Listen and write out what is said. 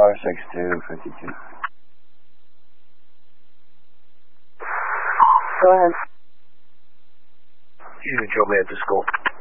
46252. Go ahead. You can drop me at the score.